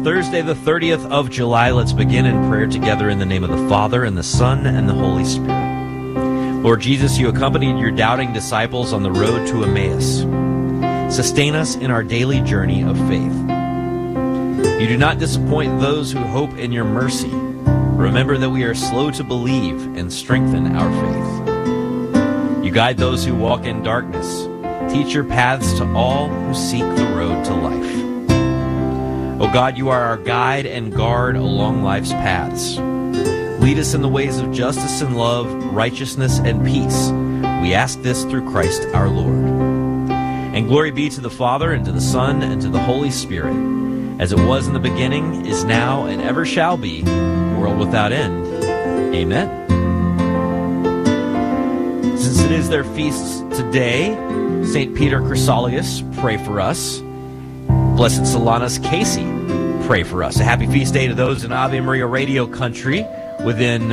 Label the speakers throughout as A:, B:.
A: Thursday, the 30th of July. Let's begin in prayer together in the name of the Father, and the Son, and the Holy Spirit. Lord Jesus, you accompanied your doubting disciples on the road to Emmaus. Sustain us in our daily journey of faith. You do not disappoint those who hope in your mercy. Remember that we are slow to believe and strengthen our faith. You guide those who walk in darkness. Teach your paths to all who seek the road to life. O God, you are our guide and guard along life's paths. Lead us in the ways of justice and love, righteousness and peace. We ask this through Christ our Lord. And glory be to the Father, and to the Son, and to the Holy Spirit, as it was in the beginning, is now, and ever shall be, world without end. Amen. Since it is their feasts today, St. Peter Chrysologus, pray for us. Blessed Solanus Casey, pray for us. A happy feast day to those in Ave Maria radio country within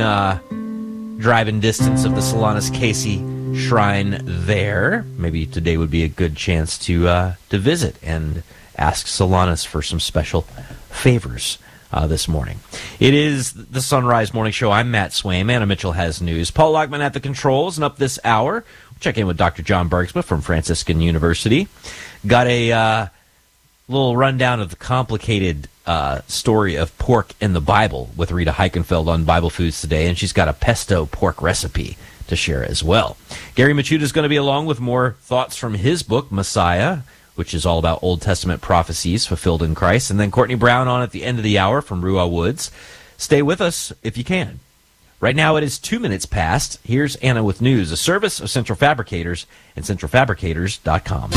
A: driving distance of the Solanus Casey shrine there. Maybe today would be a good chance to visit and ask Solanus for some special favors this morning. It is the Sunrise Morning Show. I'm Matt Swaim. Anna Mitchell has news. Paul Lockman at the controls, and up this hour, we'll check in with Dr. John Bergsma from Franciscan University. Got a little rundown of the complicated story of pork in the Bible with Rita Heichenfeld on Bible Foods today, and she's got a pesto pork recipe to share as well. Gary Machuda is going to be along with more thoughts from his book, Messiah, which is all about Old Testament prophecies fulfilled in Christ. And then Courtney Brown on at the end of the hour from Ruah Woods. Stay with us if you can. Right now it is 2 minutes past. Here's Anna with news, a service of Central Fabricators and centralfabricators.com.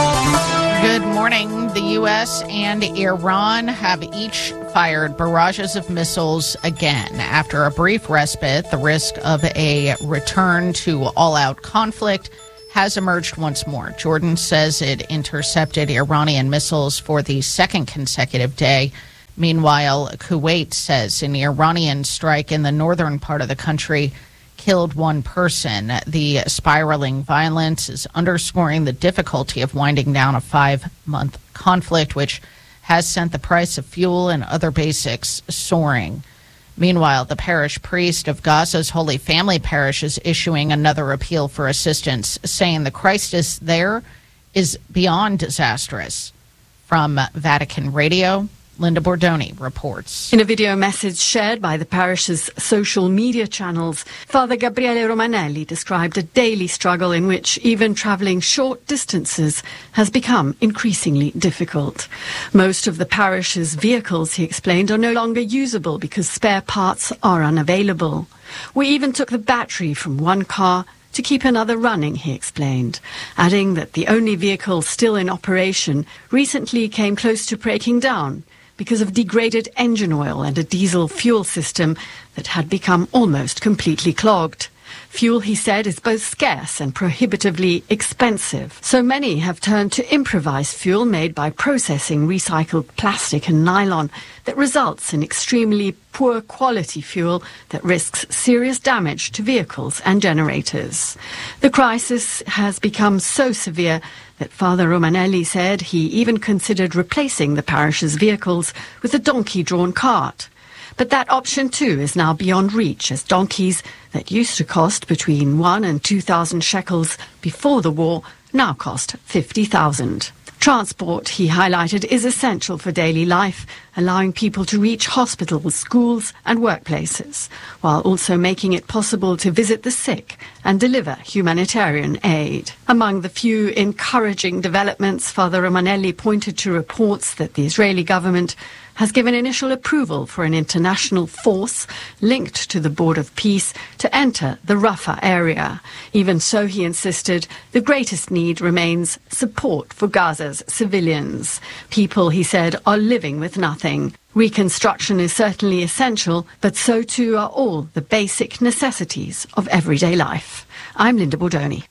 B: Good morning. The U.S. and Iran have each fired barrages of missiles again. After a brief respite, the risk of a return to all-out conflict has emerged once more. Jordan says it intercepted Iranian missiles for the second consecutive day. Meanwhile, Kuwait says an Iranian strike in the northern part of the country killed one person. The spiraling violence is underscoring the difficulty of winding down a 5-month conflict, which has sent the price of fuel and other basics soaring. Meanwhile, the parish priest of Gaza's Holy Family Parish is issuing another appeal for assistance, saying the crisis there is beyond disastrous. From Vatican Radio, Linda Bordoni reports.
C: In a video message shared by the parish's social media channels, Father Gabriele Romanelli described a daily struggle in which even travelling short distances has become increasingly difficult. Most of the parish's vehicles, he explained, are no longer usable because spare parts are unavailable. We even took the battery from one car to keep another running, he explained, adding that the only vehicle still in operation recently came close to breaking down because of degraded engine oil and a diesel fuel system that had become almost completely clogged. Fuel, he said, is both scarce and prohibitively expensive. So many have turned to improvised fuel made by processing recycled plastic and nylon that results in extremely poor quality fuel that risks serious damage to vehicles and generators. The crisis has become so severe that Father Romanelli said he even considered replacing the parish's vehicles with a donkey-drawn cart. But that option too is now beyond reach, as donkeys that used to cost between 1,000 and 2,000 shekels before the war now cost 50,000. Transport, he highlighted, is essential for daily life, allowing people to reach hospitals, schools and workplaces, while also making it possible to visit the sick and deliver humanitarian aid. Among the few encouraging developments, Father Romanelli pointed to reports that the Israeli government has given initial approval for an international force linked to the Board of Peace to enter the Rafah area. Even so, he insisted, the greatest need remains support for Gaza's civilians. People, he said, are living with nothing. Reconstruction is certainly essential, but so too are all the basic necessities of everyday life. I'm Linda Bordoni.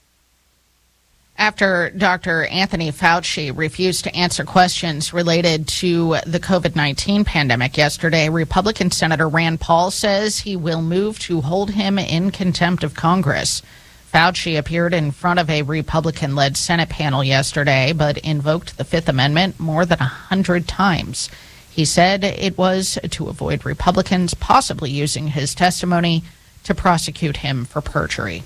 B: After Dr. Anthony Fauci refused to answer questions related to the COVID-19 pandemic yesterday, Republican Senator Rand Paul says he will move to hold him in contempt of Congress. Fauci appeared in front of a Republican-led Senate panel yesterday, but invoked the Fifth Amendment more than 100 times. He He said it was to avoid Republicans possibly using his testimony to prosecute him for perjury.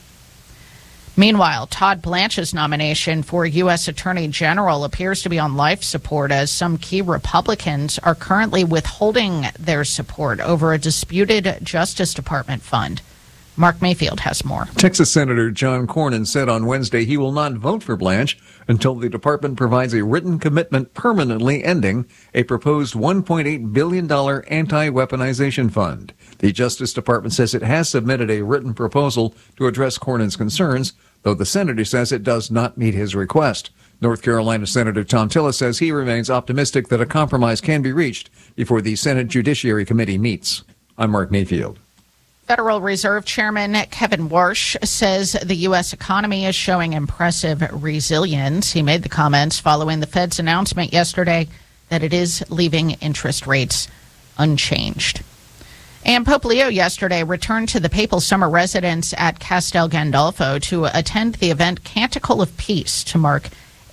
B: Meanwhile, Todd Blanche's nomination for U.S. Attorney General appears to be on life support as some key Republicans are currently withholding their support over a disputed Justice Department fund. Mark Mayfield has more.
D: Texas Senator John Cornyn said on Wednesday he will not vote for Blanche until the department provides a written commitment permanently ending a proposed $1.8 billion anti-weaponization fund. The Justice Department says it has submitted a written proposal to address Cornyn's concerns, though the senator says it does not meet his request. North Carolina Senator Tom Tillis says he remains optimistic that a compromise can be reached before the Senate Judiciary Committee meets. I'm Mark Mayfield.
B: Federal Reserve Chairman Kevin Warsh says the U.S. economy is showing impressive resilience. He made the comments following the Fed's announcement yesterday that it is leaving interest rates unchanged. And Pope Leo yesterday returned to the papal summer residence at Castel Gandolfo to attend the event Canticle of Peace to mark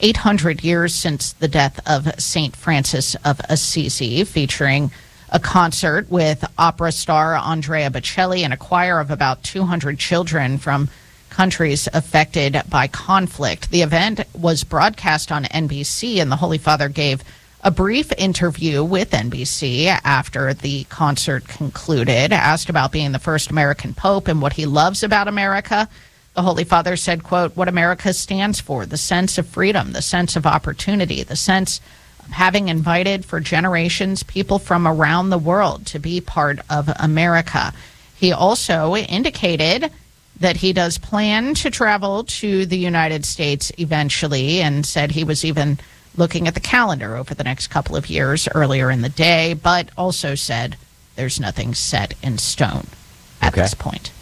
B: 800 years since the death of St. Francis of Assisi, featuring a concert with opera star Andrea Bocelli and a choir of about 200 children from countries affected by conflict. The event was broadcast on NBC, and the Holy Father gave a brief interview with NBC after the concert concluded. Asked about being the first American pope and what he loves about America, the Holy Father said, quote, what America stands for, the sense of freedom, the sense of opportunity, the sense having invited for generations people from around the world to be part of America. He also indicated that he does plan to travel to the United States eventually, and said he was even looking at the calendar over the next couple of years earlier in the day, but also said there's nothing set in stone at this point.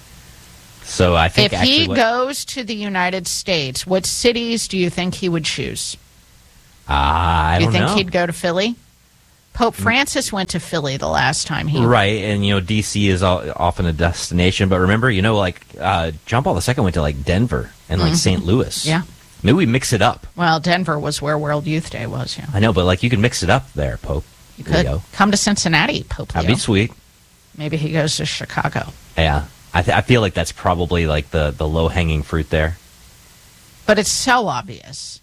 A: So I think
B: if he goes to the United States, what cities do you think he would choose?
A: I don't know.
B: You think he'd go to Philly? Pope Francis went to Philly the last time he...
A: Right, and, D.C. is often a destination. But remember, John Paul II went to, Denver and, St. Louis.
B: Yeah.
A: Maybe we mix it up.
B: Well, Denver was where World Youth Day was, yeah.
A: I know, but, you can mix it up there, Pope.
B: You could. Come to Cincinnati, Pope Leo.
A: That'd be sweet.
B: Maybe he goes to Chicago.
A: Yeah. I feel like that's probably, the low-hanging fruit there.
B: But it's so obvious.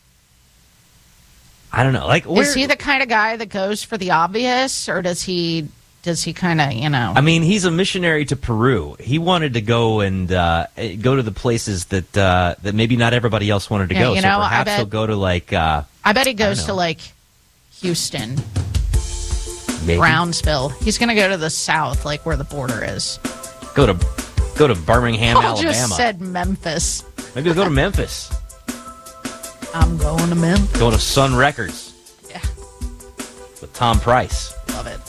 A: I don't know.
B: Is he the kind of guy that goes for the obvious, or does he kind of,
A: I mean, he's a missionary to Peru. He wanted to go and go to the places that maybe not everybody else wanted to go. So perhaps he'll go to
B: I bet he goes to Houston, maybe. Brownsville. He's going to go to the south, where the border is.
A: Go to Birmingham, Alabama.
B: Just said Memphis.
A: Maybe he'll go to Memphis.
B: I'm going to Memphis.
A: Going to Sun Records.
B: Yeah.
A: With Tom Price.
B: Love it.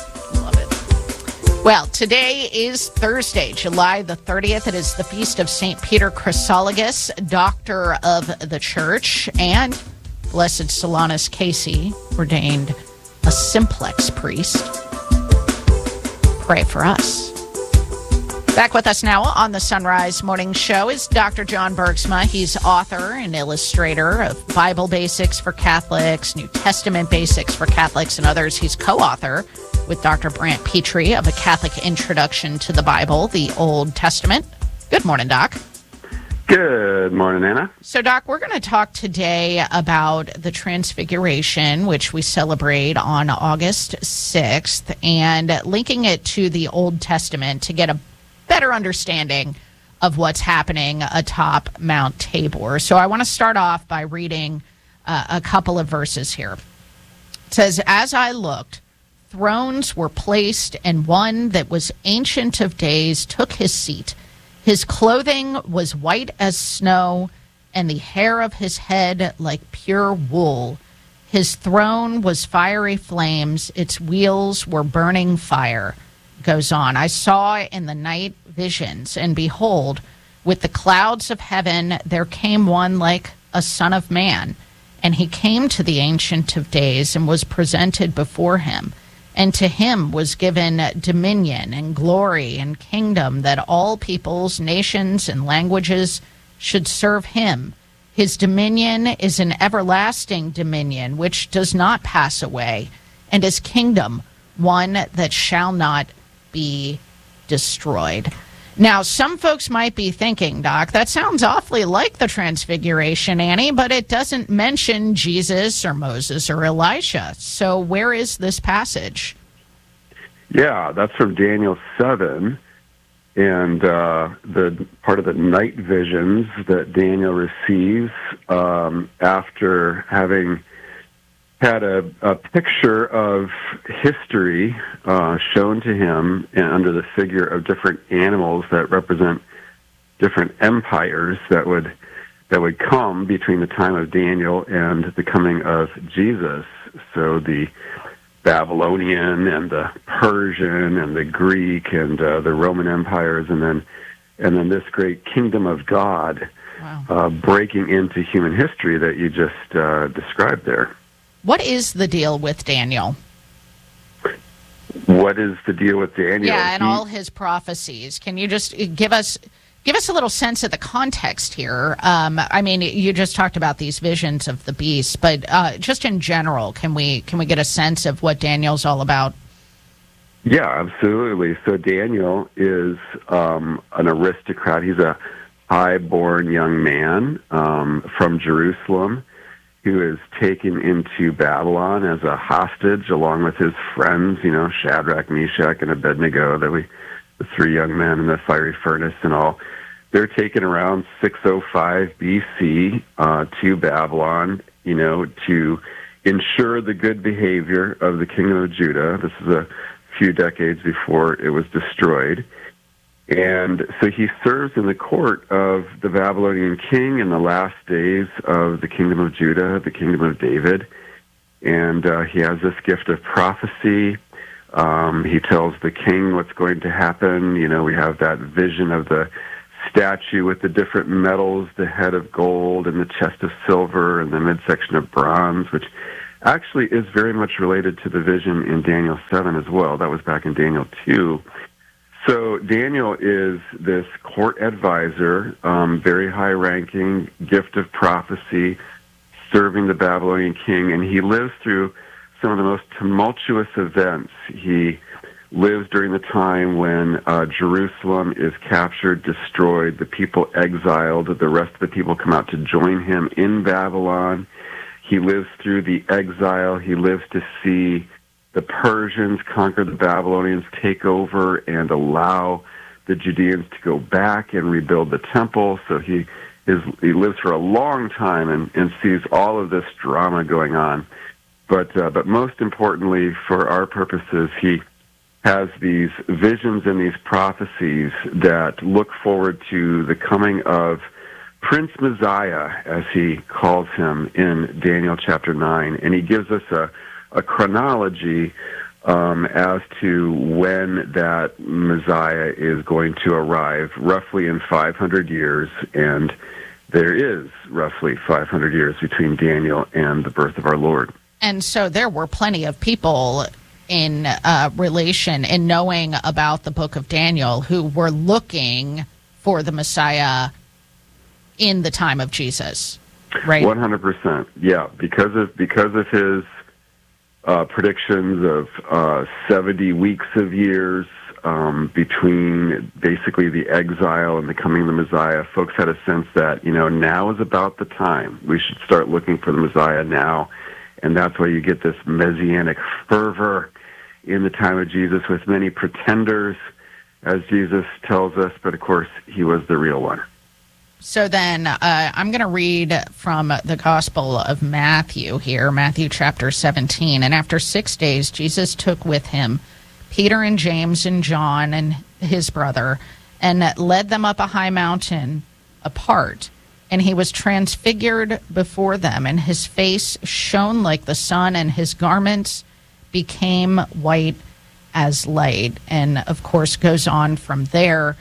B: Well, today is Thursday, July the 30th. It is the feast of St. Peter Chrysologus, Doctor of the Church, and Blessed Solanus Casey, ordained a simplex priest. Pray for us. Back with us now on the Sunrise Morning Show is Dr. John Bergsma. He's author and illustrator of Bible Basics for Catholics, New Testament Basics for Catholics, and others. He's co-author with Dr. Brant Petrie of A Catholic Introduction to the Bible, the Old Testament. Good morning, Doc.
E: Good morning, Anna.
B: So, Doc, we're going to talk today about the Transfiguration, which we celebrate on August 6th, and linking it to the Old Testament to get a better understanding of what's happening atop Mount Tabor. So I want to start off by reading a couple of verses here. It says, as I looked, thrones were placed, and one that was ancient of days took his seat. His clothing was white as snow, and the hair of his head like pure wool. His throne was fiery flames. Its wheels were burning fire. Goes on. I saw in the night visions, and behold, with the clouds of heaven there came one like a son of man, and he came to the Ancient of Days and was presented before him, and to him was given dominion and glory and kingdom, that all peoples, nations, and languages should serve him. His dominion is an everlasting dominion which does not pass away, and his kingdom one that shall not be destroyed. Now, some folks might be thinking, Doc, that sounds awfully like the Transfiguration, Annie, but it doesn't mention Jesus or Moses or Elisha. So where is this passage?
E: Yeah, that's from Daniel 7, and the part of the night visions that Daniel receives after having had a picture of history shown to him under the figure of different animals that represent different empires that would come between the time of Daniel and the coming of Jesus. So the Babylonian and the Persian and the Greek and the Roman empires, and then this great kingdom of God.
B: Wow.
E: Breaking into human history that you just described there.
B: What is the deal with Daniel?
E: What is the deal with Daniel?
B: Yeah, and all his prophecies. Can you just give us a little sense of the context here? I mean, you just talked about these visions of the beast, but just in general, can we get a sense of what Daniel's all about?
E: Yeah, absolutely. So Daniel is an aristocrat. He's a high-born young man from Jerusalem, who is taken into Babylon as a hostage along with his friends, Shadrach, Meshach, and Abednego, the three young men in the fiery furnace and all. They're taken around 605 BC to Babylon, to ensure the good behavior of the kingdom of Judah. This is a few decades before it was destroyed. And so he serves in the court of the Babylonian king in the last days of the kingdom of Judah, the kingdom of David. And he has this gift of prophecy. He tells the king what's going to happen. We have that vision of the statue with the different metals, the head of gold and the chest of silver and the midsection of bronze, which actually is very much related to the vision in Daniel 7 as well. That was back in Daniel 2. So Daniel is this court advisor, very high-ranking, gift of prophecy, serving the Babylonian king, and he lives through some of the most tumultuous events. He lives during the time when Jerusalem is captured, destroyed, the people exiled, the rest of the people come out to join him in Babylon. He lives through the exile. He lives to see the Persians conquer the Babylonians, take over, and allow the Judeans to go back and rebuild the temple. So he lives for a long time and sees all of this drama going on. But most importantly, for our purposes, he has these visions and these prophecies that look forward to the coming of Prince Messiah, as he calls him in Daniel chapter 9. And he gives us a chronology as to when that Messiah is going to arrive, roughly in 500 years, and there is roughly 500 years between Daniel and the birth of our Lord.
B: And so there were plenty of people in relation and knowing about the book of Daniel who were looking for the Messiah in the time of Jesus, right?
E: 100%, yeah, because of his predictions of 70 weeks of years between basically the exile and the coming of the Messiah. Folks had a sense that, now is about the time. We should start looking for the Messiah now. And that's why you get this messianic fervor in the time of Jesus with many pretenders, as Jesus tells us. But, of course, he was the real one.
B: So then I'm going to read from the Gospel of Matthew here, Matthew chapter 17. And after 6 days, Jesus took with him Peter and James and John and his brother and led them up a high mountain apart. And he was transfigured before them, and his face shone like the sun, and his garments became white as light. And, of course, goes on from there.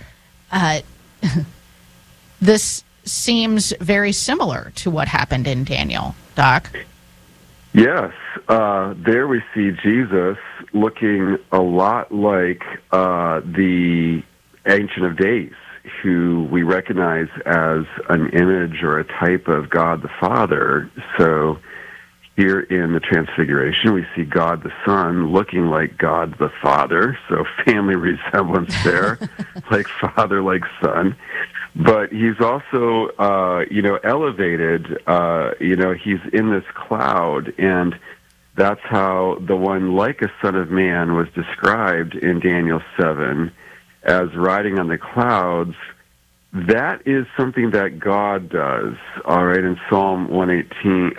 B: This seems very similar to what happened in Daniel, Doc.
E: Yes. There we see Jesus looking a lot like the Ancient of Days, who we recognize as an image or a type of God the Father. So here in the Transfiguration, we see God the Son looking like God the Father, so family resemblance there, like Father, like Son. But he's also, elevated. He's in this cloud, and that's how the one like a Son of Man was described in Daniel 7 as riding on the clouds. That is something that God does. All right, in Psalm 18,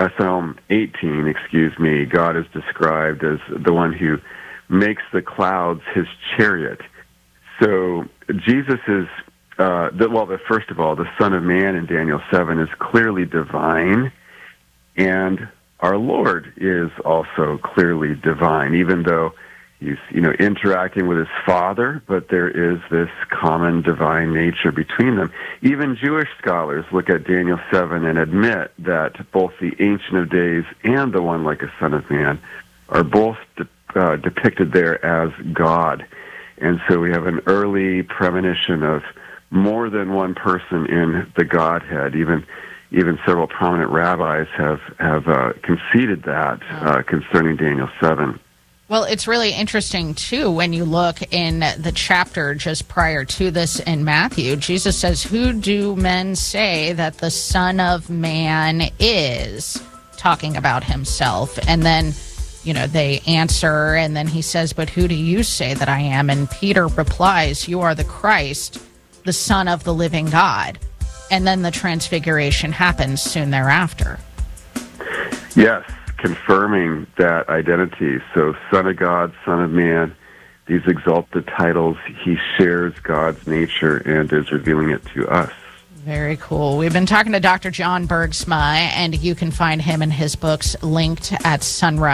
E: God is described as the one who makes the clouds his chariot. So Jesus is, first of all, the Son of Man in Daniel 7 is clearly divine, and our Lord is also clearly divine, even though he's, interacting with his Father, but there is this common divine nature between them. Even Jewish scholars look at Daniel 7 and admit that both the Ancient of Days and the one like a Son of Man are both depicted there as God. And so we have an early premonition of more than one person in the Godhead. Even several prominent rabbis have conceded that concerning Daniel 7.
B: Well, it's really interesting, too, when you look in the chapter just prior to this in Matthew. Jesus says, "Who do men say that the Son of Man is?" Talking about himself. And then, they answer, and then he says, "But who do you say that I am?" And Peter replies, "You are the Christ, the Son of the living God." And then the transfiguration happens soon thereafter.
E: Yes. Confirming that identity. So Son of God, Son of Man, these exalted titles, he shares God's nature and is revealing it to us.
B: Very cool. We've been talking to Dr. John Bergsma, and you can find him and his books linked at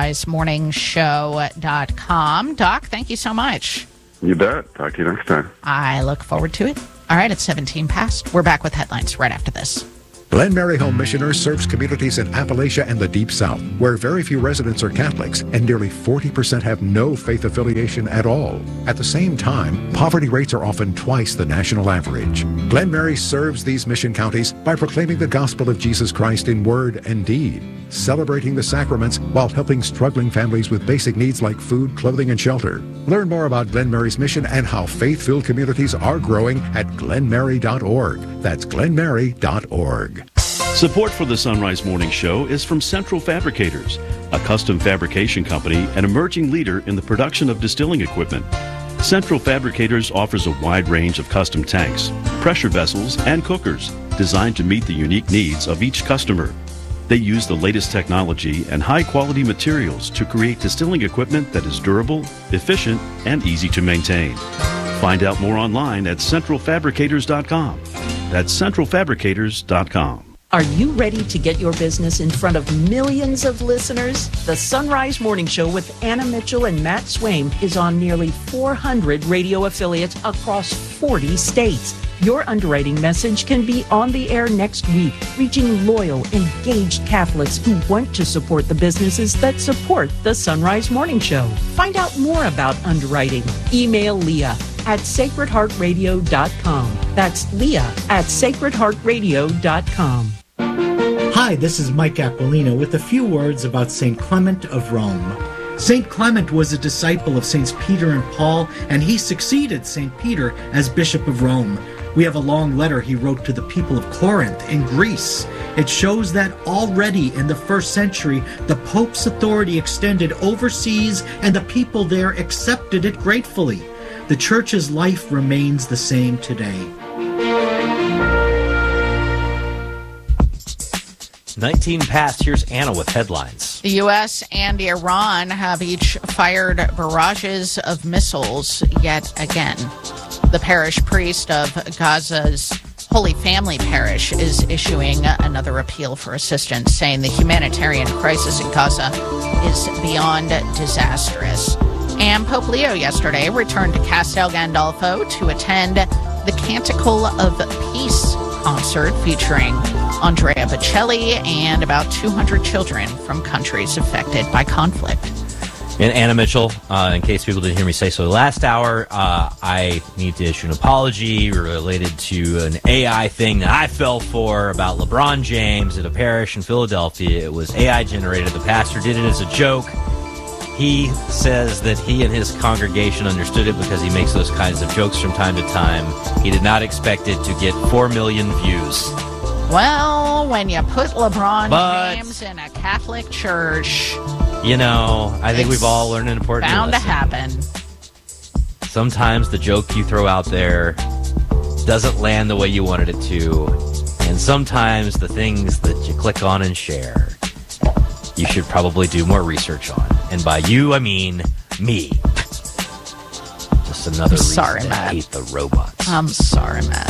B: sunrisemorningshow.com. Doc, thank you so much.
E: You bet. Talk to you next time.
B: I look forward to it. All right, it's 17 past. We're back with headlines right after this.
F: Glen Mary Home Missioners serves communities in Appalachia and the Deep South, where very few residents are Catholics and nearly 40% have no faith affiliation at all. At the same time, poverty rates are often twice the national average. Glen Mary serves these mission counties by proclaiming the gospel of Jesus Christ in word and deed, celebrating the sacraments while helping struggling families with basic needs like food, clothing, and shelter. Learn more about Glen Mary's mission and how faith-filled communities are growing at glenmary.org. That's glenmary.org.
G: Support for the Sunrise Morning Show is from Central Fabricators, a custom fabrication company and emerging leader in the production of distilling equipment. Central Fabricators offers a wide range of custom tanks, pressure vessels, and cookers designed to meet the unique needs of each customer. They use the latest technology and high-quality materials to create distilling equipment that is durable, efficient, and easy to maintain. Find out more online at centralfabricators.com. That's centralfabricators.com.
H: Are you ready to get your business in front of millions of listeners? The Sunrise Morning Show with Anna Mitchell and Matt Swaim is on nearly 400 radio affiliates across 40 states. Your underwriting message can be on the air next week, reaching loyal, engaged Catholics who want to support the businesses that support the Sunrise Morning Show. Find out more about underwriting. Email Leah at sacredheartradio.com. That's Leah at sacredheartradio.com.
I: Hi, this is Mike Aquilino with a few words about St. Clement of Rome. St. Clement was a disciple of Saints Peter and Paul, and he succeeded St. Peter as Bishop of Rome. We have a long letter he wrote to the people of Corinth in Greece. It shows that already in the first century, the Pope's authority extended overseas, and the people there accepted it gratefully. The Church's life remains the same today.
A: 19 past. Here's Anna with headlines.
B: The U.S. and Iran have each fired barrages of missiles yet again. The parish priest of Gaza's Holy Family Parish is issuing another appeal for assistance, saying the humanitarian crisis in Gaza is beyond disastrous. And Pope Leo yesterday returned to Castel Gandolfo to attend the Canticle of Peace concert featuring Andrea Bocelli and about 200 children from countries affected by conflict.
A: And Anna Mitchell, in case people didn't hear me say so last hour, I need to issue an apology related to an AI thing that I fell for about LeBron James at a parish in Philadelphia. It was AI generated. The pastor did it as a joke. He says that he and his congregation understood it because he makes those kinds of jokes from time to time. He did not expect it to get 4 million views.
B: Well, when you put LeBron James in a Catholic church,
A: I think we've all learned an important lesson.
B: Bound to happen.
A: Sometimes the joke you throw out there doesn't land the way you wanted it to. And sometimes the things that you click on and share, you should probably do more research on. And by you, I mean me. Just another reason to hate the robots.
B: I'm sorry, Matt.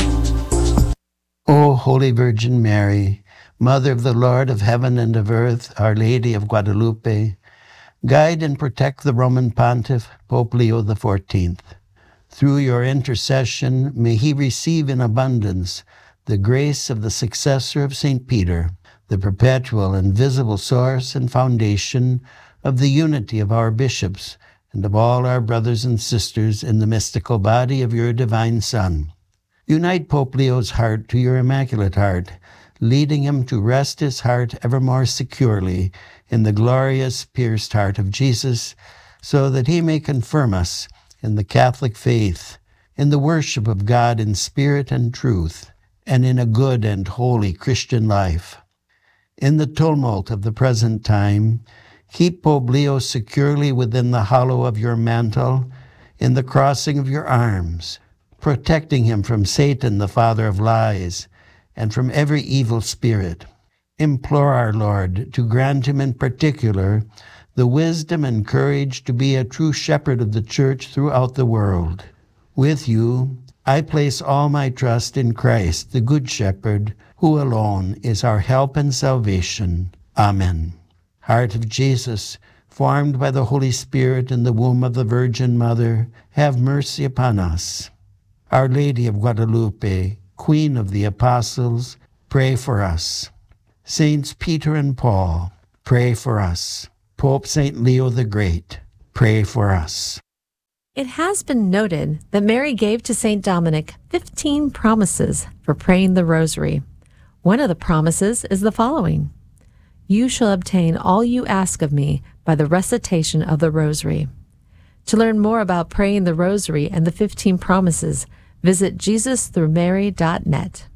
J: O Holy Virgin Mary, Mother of the Lord of heaven and of earth, Our Lady of Guadalupe, guide and protect the Roman Pontiff, Pope Leo XIV. Through your intercession, may he receive in abundance the grace of the successor of St. Peter, the perpetual and visible source and foundation of the unity of our bishops and of all our brothers and sisters in the mystical body of your divine Son. Unite Pope Leo's heart to your Immaculate Heart, leading him to rest his heart ever more securely in the glorious pierced heart of Jesus, so that he may confirm us in the Catholic faith, in the worship of God in spirit and truth, and in a good and holy Christian life. In the tumult of the present time, keep Pope Leo securely within the hollow of your mantle, in the crossing of your arms, protecting him from Satan, the father of lies, and from every evil spirit. Implore our Lord to grant him in particular the wisdom and courage to be a true shepherd of the Church throughout the world. With you, I place all my trust in Christ, the Good Shepherd, who alone is our help and salvation. Amen. Heart of Jesus, formed by the Holy Spirit in the womb of the Virgin Mother, have mercy upon us. Our Lady of Guadalupe, Queen of the Apostles, pray for us. Saints Peter and Paul, pray for us. Pope St. Leo the Great, pray for us.
K: It has been noted that Mary gave to St. Dominic 15 promises for praying the rosary. One of the promises is the following: "You shall obtain all you ask of me by the recitation of the rosary." To learn more about praying the rosary and the 15 promises, visit JesusThroughMary.net.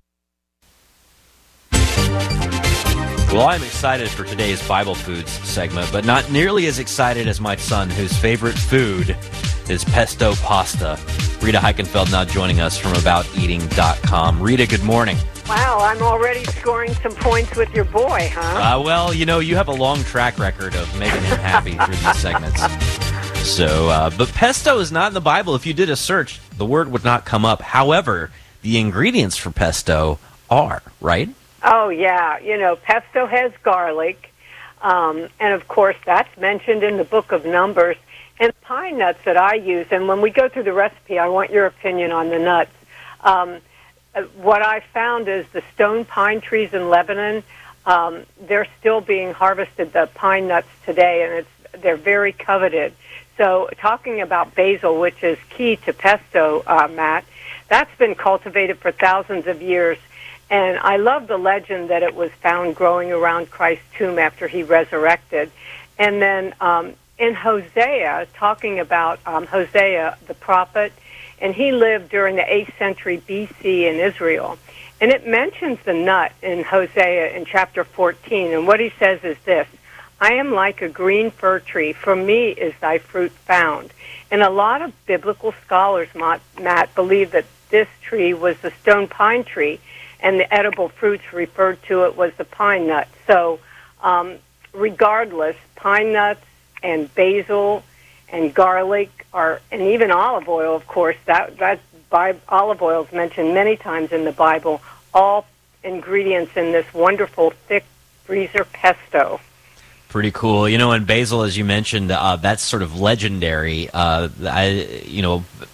A: Well, I'm excited for today's Bible Foods segment, but not nearly as excited as my son, whose favorite food is pesto pasta. Rita Heikenfeld now joining us from AboutEating.com. Rita, good morning.
L: Wow, I'm already scoring some points with your boy, huh?
A: Well, you have a long track record of making him happy through these segments. So, but pesto is not in the Bible. If you did a search, the word would not come up. However, the ingredients for pesto are, right?
L: Oh, yeah. Pesto has garlic, and of course that's mentioned in the book of Numbers, and pine nuts that I use. And when we go through the recipe, I want your opinion on the nuts. What I found is the stone pine trees in Lebanon, they're still being harvested, the pine nuts today, and they're very coveted. So talking about basil, which is key to pesto, Matt, that's been cultivated for thousands of years. And I love the legend that it was found growing around Christ's tomb after he resurrected. And then in Hosea, talking about Hosea, the prophet, and he lived during the 8th century BC in Israel. And it mentions the nut in Hosea in chapter 14. And what he says is this: "I am like a green fir tree. From me is thy fruit found." And a lot of biblical scholars, Matt, believe that this tree was the stone pine tree, and the edible fruits referred to it was the pine nut. So regardless, pine nuts and basil and garlic and even olive oil, of course, olive oil is mentioned many times in the Bible, all ingredients in this wonderful thick freezer pesto.
A: Pretty cool. And basil, as you mentioned, that's sort of legendary.